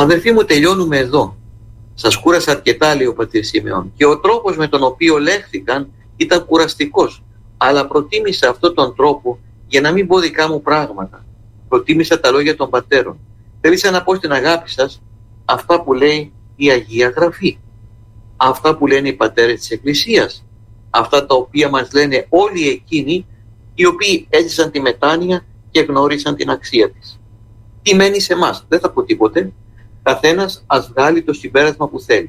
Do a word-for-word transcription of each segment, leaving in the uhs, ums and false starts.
Αδερφοί μου, τελειώνουμε εδώ. Σας κούρασα αρκετά, λέει ο πατήρ Σιμεών, και ο τρόπος με τον οποίο λέχθηκαν ήταν κουραστικός, αλλά προτίμησα αυτόν τον τρόπο για να μην πω δικά μου πράγματα. Προτίμησα τα λόγια των πατέρων. Θέλησα να πω στην αγάπη σας αυτά που λέει η Αγία Γραφή, αυτά που λένε οι πατέρες της Εκκλησίας, αυτά τα οποία μας λένε όλοι εκείνοι οι οποίοι έζησαν τη μετάνοια και γνώρισαν την αξία της. Τι μένει σε εμάς? Δεν θα πω τίποτε. Καθένας ας βγάλει το συμπέρασμα που θέλει.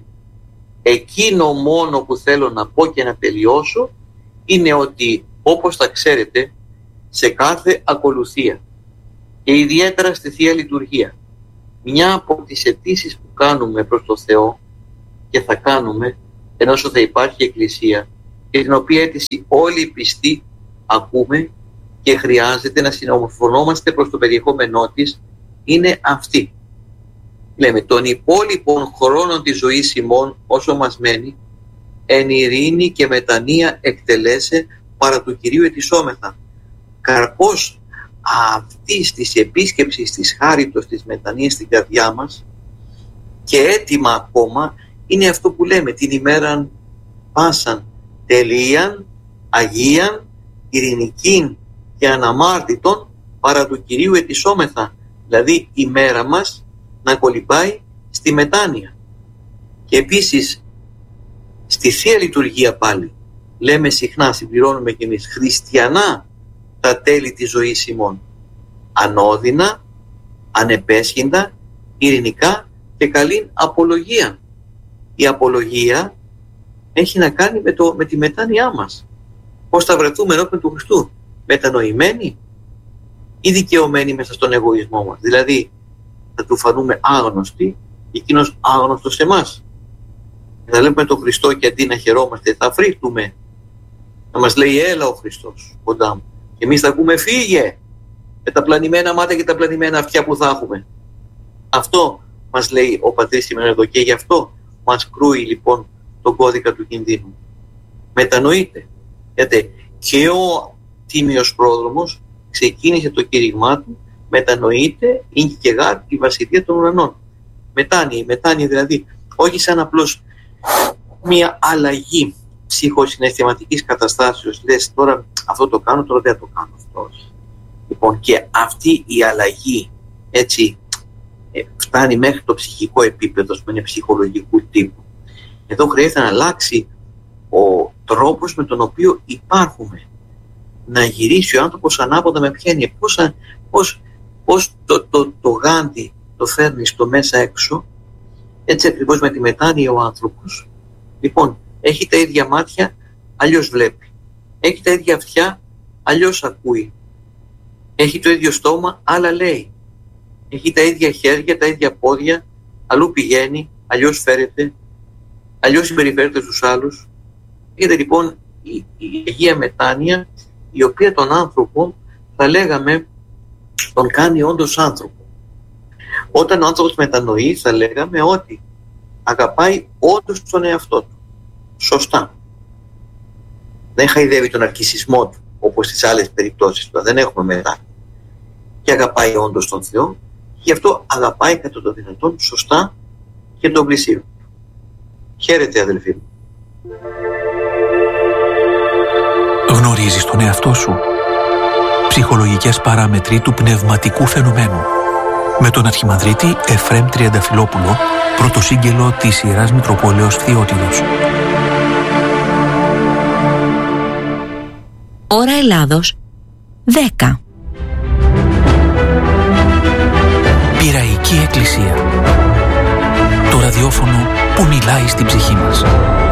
Εκείνο μόνο που θέλω να πω και να τελειώσω είναι ότι, όπως τα ξέρετε, σε κάθε ακολουθία και ιδιαίτερα στη Θεία Λειτουργία, μια από τις αιτήσεις που κάνουμε προς το Θεό και θα κάνουμε ενώ θα υπάρχει Εκκλησία, και την οποία αίτηση όλοι οι πιστοί ακούμε και χρειάζεται να συνομορφωνόμαστε προς το περιεχόμενό της, είναι αυτή. Λέμε, των υπόλοιπων χρόνων της ζωής ημών όσο μας μένει, εν ειρήνη και μετανία εκτελέσε παρά του Κυρίου ετισόμεθα. Καρπός αυτής της επίσκεψης της χάριτος της μετανοίας στην καρδιά μας και έτοιμα ακόμα είναι αυτό που λέμε, την ημέραν πάσαν τελείαν, αγίαν, ειρηνικήν και αναμάρτητον παρά του Κυρίου ετισόμεθα. Δηλαδή η μέρα μας να κολυμπάει στη μετάνοια. Και επίσης στη Θεία Λειτουργία πάλι λέμε συχνά, συμπληρώνουμε κι εμείς, χριστιανά τα τέλη της ζωής ημών, ανώδυνα, ανεπέσχυντα, ειρηνικά και καλήν απολογία. Η απολογία έχει να κάνει με, το, με τη μετάνοιά μας. Πώς θα βρεθούμε ενώπιον του Χριστού? Μετανοημένοι ή δικαιωμένοι μέσα στον εγωισμό μας? Δηλαδή θα του φανούμε άγνωστοι, εκείνος άγνωστος σε εμάς. Θα λέμε τον Χριστό και αντί να χαιρόμαστε θα φρίχτουμε. Θα μας λέει έλα ο Χριστός κοντά μου. Και εμείς θα πούμε φύγε με τα πλανημένα μάτια και τα πλανημένα αυτιά που θα έχουμε. Αυτό μας λέει ο πατήρ σήμερα εδώ και γι' αυτό μας κρούει λοιπόν τον κώδικα του κινδύνου. Μετανοείτε. Γιατί και ο Τίμιος Πρόδρομος ξεκίνησε το κήρυγμά του, μετανοείται, είναι και γάρ η βασιλεία των ουρανών. Μετάνοια, η μετάνοια δηλαδή, όχι σαν απλώς μια αλλαγή ψυχοσυναισθηματικής καταστάσεως, λες τώρα αυτό το κάνω, τώρα δεν το κάνω αυτό. Λοιπόν, και αυτή η αλλαγή έτσι φτάνει μέχρι το ψυχικό επίπεδο, που είναι ψυχολογικού τύπου. Εδώ χρειάζεται να αλλάξει ο τρόπος με τον οποίο υπάρχουμε. Να γυρίσει ο άνθρωπος ανάποδα με ποια έννοια. Πώς, πώς, πώς το, το, το γάντι το φέρνει στο μέσα έξω, έτσι ακριβώς με τη μετάνοια ο άνθρωπος. Λοιπόν, έχει τα ίδια μάτια, αλλιώς βλέπει. Έχει τα ίδια αυτιά, αλλιώς ακούει. Έχει το ίδιο στόμα, άλλα λέει. Έχει τα ίδια χέρια, τα ίδια πόδια, αλλού πηγαίνει, αλλιώς φέρεται, αλλιώς συμπεριφέρεται στους άλλους. Είδε λοιπόν η, η Αγία Μετάνοια, η οποία τον άνθρωπο θα λέγαμε τον κάνει όντως άνθρωπο. Όταν ο άνθρωπος μετανοεί θα λέγαμε ότι αγαπάει όντως τον εαυτό του. Σωστά. Δεν χαϊδεύει τον αρκισισμό του όπως στις άλλες περιπτώσεις του. Δεν έχουμε μετά. Και αγαπάει όντως τον Θεό. Γι' αυτό αγαπάει κατά το δυνατόν σωστά και τον πλησίον. Χαίρετε αδελφοί μου. Γνωρίζεις τον εαυτό σου? Ψυχολογικές παράμετροι του πνευματικού φαινομένου. Με τον Αρχιμανδρίτη Εφραίμ Τριανταφυλόπουλο, πρωτοσύγγελο της Ιεράς Μητροπόλεως Φθιώτιδος. Ώρα Ελλάδος δέκα. Πειραϊκή Εκκλησία. Το ραδιόφωνο που μιλάει στην ψυχή μας.